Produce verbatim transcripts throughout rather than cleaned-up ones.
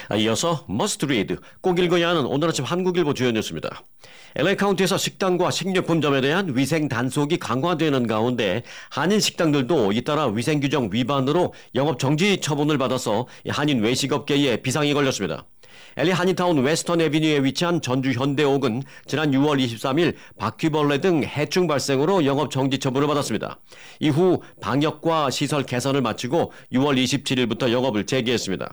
이어서 머스트 리드, 꼭 읽어야 하는 오늘 아침 한국일보 주요 뉴스입니다. 엘에이 카운티에서 식당과 식료품점에 대한 위생 단속이 강화되는 가운데 한인 식당들도 잇따라 위생 규정 위반으로 영업 정지 처분을 받아서 한인 외식업계에 비상이 걸렸습니다. 엘에이 한인타운 웨스턴 애비뉴에 위치한 전주 현대옥은 지난 유월 이십삼일 바퀴벌레 등 해충 발생으로 영업 정지 처분을 받았습니다. 이후 방역과 시설 개선을 마치고 유월 이십칠일부터 영업을 재개했습니다.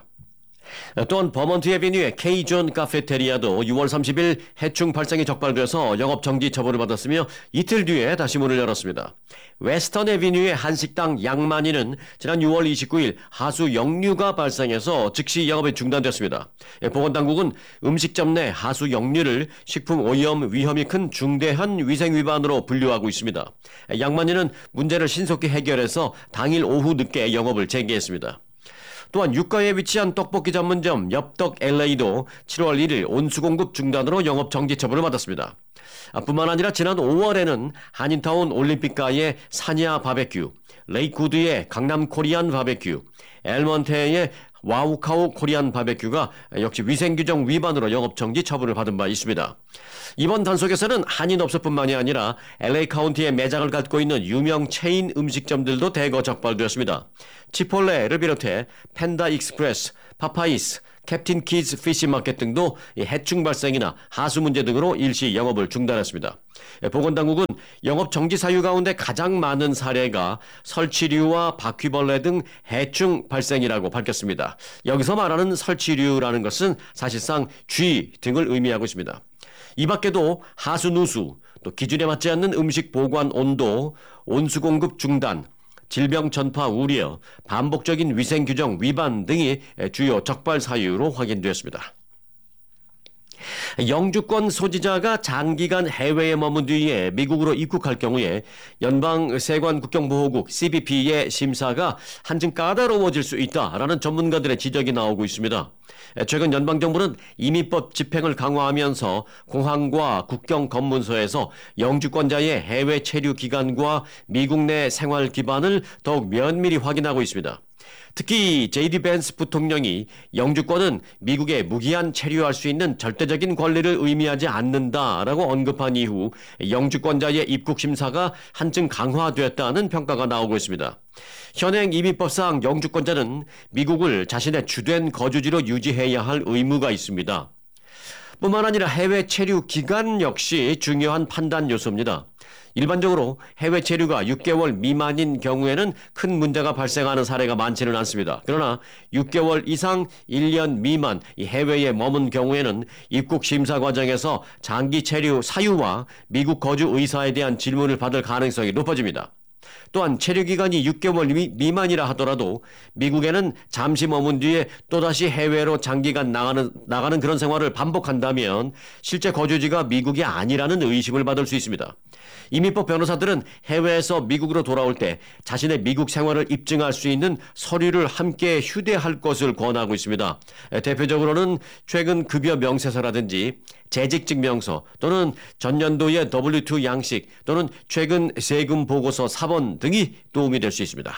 또한 버먼트 애비뉴의 K존 카페테리아도 유월 삼십일 해충 발생이 적발돼서 영업 정지 처분을 받았으며 이틀 뒤에 다시 문을 열었습니다. 웨스턴 애비뉴의 한식당 양만이는 지난 유월 이십구일 하수 역류가 발생해서 즉시 영업이 중단됐습니다. 보건당국은 음식점 내 하수 역류를 식품 오염 위험이 큰 중대한 위생 위반으로 분류하고 있습니다. 양만이는 문제를 신속히 해결해서 당일 오후 늦게 영업을 재개했습니다. 또한 유가에 위치한 떡볶이 전문점 엽떡 엘에이도 칠월 일일 온수 공급 중단으로 영업 정지 처분을 받았습니다. 뿐만 아니라 지난 오월에는 한인타운 올림픽가의 사냐 바베큐, 레이크우드의 강남 코리안 바베큐, 엘먼테의 와우카우 코리안 바베큐가 역시 위생규정 위반으로 영업정지 처분을 받은 바 있습니다. 이번 단속에서는 한인업소뿐만이 아니라 엘에이 카운티에 매장을 갖고 있는 유명 체인 음식점들도 대거 적발되었습니다. 치폴레를 비롯해 팬다 익스프레스, 파파이스, 캡틴 키즈 피시마켓 등도 해충 발생이나 하수 문제 등으로 일시 영업을 중단했습니다. 보건당국은 영업 정지 사유 가운데 가장 많은 사례가 설치류와 바퀴벌레 등 해충 발생이라고 밝혔습니다. 여기서 말하는 설치류라는 것은 사실상 쥐 등을 의미하고 있습니다. 이 밖에도 하수 누수, 또 기준에 맞지 않는 음식 보관 온도, 온수 공급 중단, 질병 전파 우려, 반복적인 위생 규정 위반 등이 주요 적발 사유로 확인되었습니다. 영주권 소지자가 장기간 해외에 머문 뒤에 미국으로 입국할 경우에 연방세관국경보호국 씨비피의 심사가 한층 까다로워질 수 있다라는 전문가들의 지적이 나오고 있습니다. 최근 연방정부는 이민법 집행을 강화하면서 공항과 국경 검문소에서 영주권자의 해외 체류 기간과 미국 내 생활 기반을 더욱 면밀히 확인하고 있습니다. 특히 제이디 벤스 부통령이 영주권은 미국에 무기한 체류할 수 있는 절대적인 권리를 의미하지 않는다라고 언급한 이후 영주권자의 입국 심사가 한층 강화됐다는 평가가 나오고 있습니다. 현행 이민법상 영주권자는 미국을 자신의 주된 거주지로 유지해야 할 의무가 있습니다. 뿐만 아니라 해외 체류 기간 역시 중요한 판단 요소입니다. 일반적으로 해외 체류가 육 개월 미만인 경우에는 큰 문제가 발생하는 사례가 많지는 않습니다. 그러나 육 개월 이상 일 년 미만 해외에 머문 경우에는 입국 심사 과정에서 장기 체류 사유와 미국 거주 의사에 대한 질문을 받을 가능성이 높아집니다. 또한 체류 기간이 육 개월 미만이라 하더라도 미국에는 잠시 머문 뒤에 또다시 해외로 장기간 나가는, 나가는 그런 생활을 반복한다면 실제 거주지가 미국이 아니라는 의심을 받을 수 있습니다. 이민법 변호사들은 해외에서 미국으로 돌아올 때 자신의 미국 생활을 입증할 수 있는 서류를 함께 휴대할 것을 권하고 있습니다. 대표적으로는 최근 급여 명세서라든지 재직증명서 또는 전년도의 더블유 투 양식 또는 최근 세금 보고서 사본 등이 도움이 될 수 있습니다.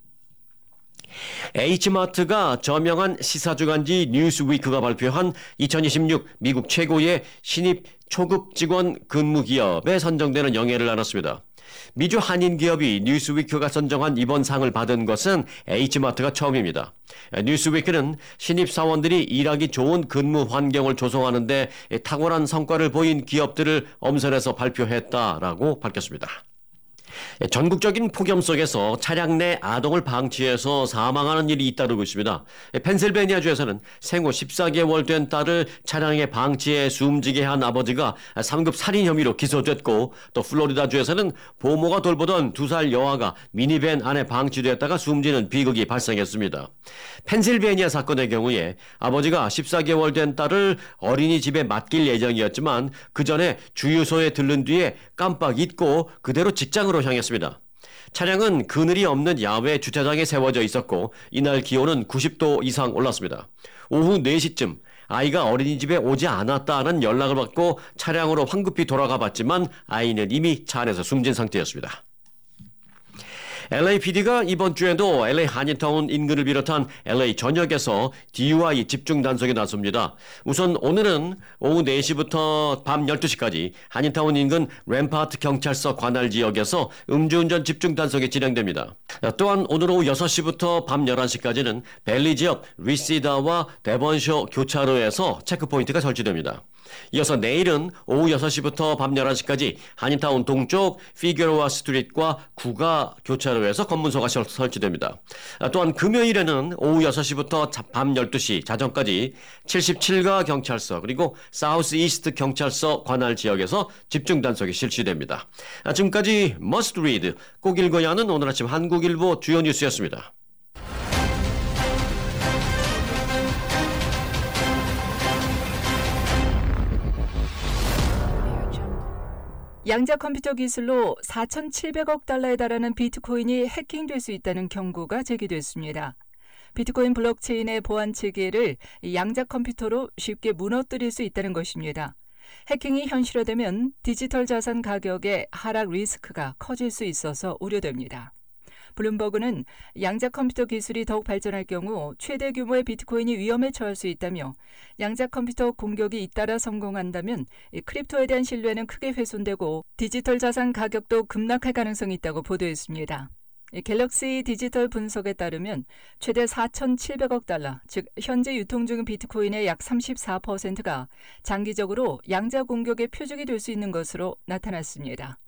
H마트가 저명한 시사주간지 뉴스위크가 발표한 이천이십육 미국 최고의 신입 초급 직원 근무 기업에 선정되는 영예를 나눴습니다. 미주 한인 기업이 뉴스위크가 선정한 이번 상을 받은 것은 H마트가 처음입니다. 뉴스위크는 신입 사원들이 일하기 좋은 근무 환경을 조성하는 데 탁월한 성과를 보인 기업들을 엄선해서 발표했다라고 밝혔습니다. 전국적인 폭염 속에서 차량 내 아동을 방치해서 사망하는 일이 잇따르고 있습니다. 펜실베니아주에서는 생후 십사 개월 된 딸을 차량에 방치해 숨지게 한 아버지가 삼 급 살인 혐의로 기소됐고, 또 플로리다주에서는 보모가 돌보던 두 살 여아가 미니밴 안에 방치됐다가 숨지는 비극이 발생했습니다. 펜실베니아 사건의 경우에 아버지가 십사 개월 된 딸을 어린이집에 맡길 예정이었지만 그 전에 주유소에 들른 뒤에 깜빡 잊고 그대로 직장으로 향했습니다. 차량은 그늘이 없는 야외 주차장에 세워져 있었고 이날 기온은 구십 도 이상 올랐습니다. 오후 네 시쯤 아이가 어린이집에 오지 않았다는 연락을 받고 차량으로 황급히 돌아가 봤지만 아이는 이미 차 안에서 숨진 상태였습니다. 엘에이피디가 이번 주에도 엘에이 한인타운 인근을 비롯한 엘에이 전역에서 디유아이 집중 단속에 나섭니다. 우선 오늘은 오후 네 시부터 밤 열두 시까지 한인타운 인근 램파트 경찰서 관할 지역에서 음주운전 집중 단속이 진행됩니다. 또한 오늘 오후 여섯 시부터 밤 열한 시까지는 벨리 지역 리시다와 데번쇼 교차로에서 체크포인트가 설치됩니다. 이어서 내일은 오후 여섯 시부터 밤 열한 시까지 한인타운 동쪽 피규어와 스트릿과 구가 교차로에서 검문소가 설치됩니다. 또한 금요일에는 오후 여섯 시부터 밤 열두 시 자정까지 칠십칠 가 경찰서 그리고 사우스 이스트 경찰서 관할 지역에서 집중 단속이 실시됩니다. 지금까지 머스트 리드 꼭 읽어야 하는 오늘 아침 한국일보 주요 뉴스였습니다. 양자 컴퓨터 기술로 사천칠백억 달러에 달하는 비트코인이 해킹될 수 있다는 경고가 제기됐습니다. 비트코인 블록체인의 보안 체계를 양자 컴퓨터로 쉽게 무너뜨릴 수 있다는 것입니다. 해킹이 현실화되면 디지털 자산 가격의 하락 리스크가 커질 수 있어서 우려됩니다. 블룸버그는 양자 컴퓨터 기술이 더욱 발전할 경우 최대 규모의 비트코인이 위험에 처할 수 있다며 양자 컴퓨터 공격이 잇따라 성공한다면 크립토에 대한 신뢰는 크게 훼손되고 디지털 자산 가격도 급락할 가능성이 있다고 보도했습니다. 갤럭시 디지털 분석에 따르면 최대 사천칠백억 달러, 즉 현재 유통 중인 비트코인의 약 삼십사 퍼센트가 장기적으로 양자 공격의 표적이 될 수 있는 것으로 나타났습니다.